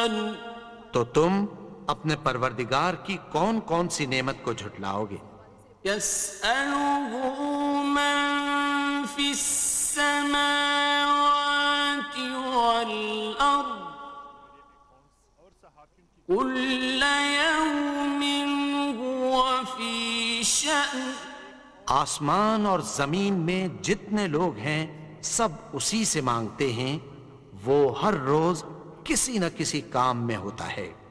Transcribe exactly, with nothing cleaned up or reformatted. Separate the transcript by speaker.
Speaker 1: तो तुम अपने परवरदिगार की कौन कौन सी नेमत को झुटलाओगे?
Speaker 2: यस्अलुहु मन फिस्समावाति वल अर्द कुल्ल यौमिन हुवा फी शअन।
Speaker 1: आसमान और जमीन में जितने लोग हैं सब उसी से मांगते हैं, वो हर रोज किसी न किसी काम में होता है।